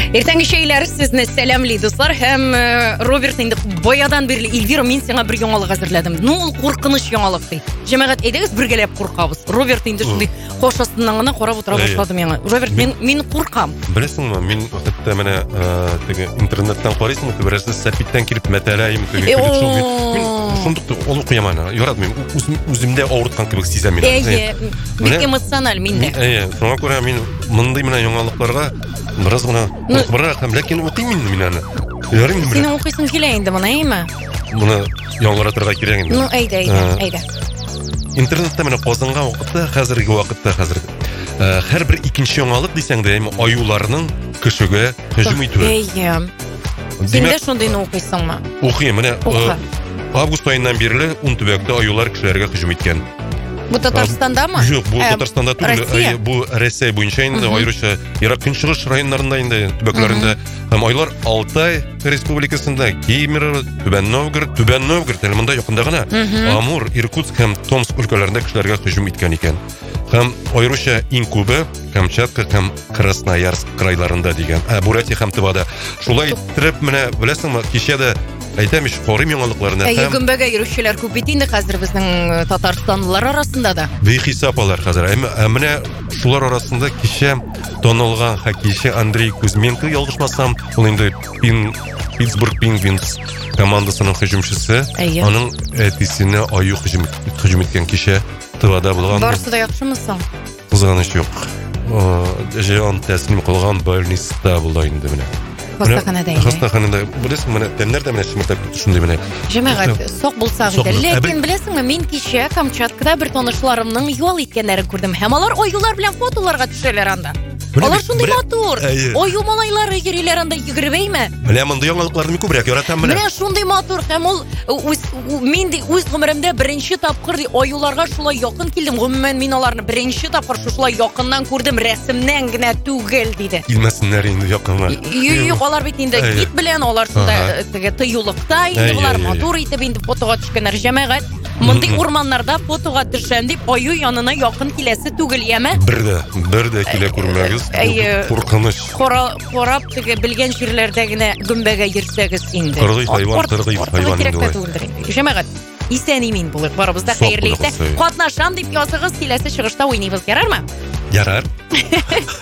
Ертеңгі шейлер сізні сәлемлей, достар. Һәм Роберт енді боядан берлі Эльвира, мен сеңа бір яңалық әзірләдім. Ол қорқыныш яңалық дейді. Жемәғат, әйдіңіз біргелеп қорқабыз. Роберт енді шындай қош астынан ғана қорап отыра башладым яңа. Роберт, мен қорқам. Білесің ма, мен вақытта мәне интернеттен қарайсың, бірәсі сәпиттен келіп мәтәләйім. Шындықты ол қияманы. Yorad, мен өзімде ауыртқан кебек сезем мен. Бек эмоциональ менде. Соңа көре мен мындай мына яңалықтарға біраз ғана қорқыбырақ, ләкин оқимын мен аны. Сені оқисың келе енді мұна, ема? Мұны яңғаратырға керек енді. Ну, әйді. Интернетте мене қозынға уақытта, қазіргі уақытта Һәр бір икенші яңалық дейсең де, аюларының кішіге hüjum итүі. Сен де шондайны оқисың ма? Оқиым, міне август айынан берлі түбәкті аюлар кішілерге hüjum еткен. Бұл Татарстанда ма? Жоқ, бұл Татарстанда түгілі. Бұл Ресей бойынша енді, айрықша Ирак күншығыс районларында енді, түбәклерінде. Айлар Алтай Республикасында, Кемер, Түбән Новгород, әлімында яқында ғана, Амур, Иркутск һәм Томск өлкәләрендә кешеләргә hüjum иткән икән. Һәм айрықша иң күбе Камчатка һәм Красноярск крайларында дигән. Бурятия һәм Тывада. Шулай иттереп, менә беләсеңме, кичәдә әйтәм иш карым яңалыкларына һәм гөмбәгә йөрүчеләр күп бит инде хәзер безнең Татарстанлылар арасында да. Бехисап алар хәзер. Менә шулар арасында кичә танылган хоккейчы Андрей Кузьменко ялгышмасам, ул инде Питтсбург Пингвинс командасының hüjumчысы. Аның әтисенә аю hüjum иткән кичә Тывада булган. Барысы да яхшымы соң? Кызганыч юк. Җан тәслим кылган больниста булды инде менә. Хастаханада білесің мене тәмнәрдә менә шымыртап шундый менә. Җәмәгать сок булса иде. Ләкин беләсеңме, мин кичә Камчаткада бер танышларымның юл иткәннәрен күрдем. Һәм алар аюлар белән фотоларга төшәләр анда. Алар шундый матур. Аю малайлары йөриләр анда йөгербәйме? Менә мондый яңалыкларны мин күбрәк яратам менә. Менә шундый матур һәм ул мин үз гомеремдә беренче тапкыр аюларга шулай якын килдем. Гомумән мин аларны беренче тапкыр шулай якыннан күрдем, рәсемнән генә түгел диде. Килмәсеннәр инде якынга. Юк, алар бит инде кит белән алар шунда теге тыюлыкта инде алар матур итеп инде фотога төшкәннәр. Җәмәгать мондый урманнарда фотога төшәм дип аю янына якын киләсе түгел яме? Бер дә килә күрмәгез. Куркыныч. Корап теге белгән җирләрдә генә гөмбәгә йөрсәгез инде. Хайван. Җәмәгать исән имин булык, барыбыз да хәерле итә. Катнашам дип языгыз, киләсе чыгышта уйныйбыз, ярармы? Ярар.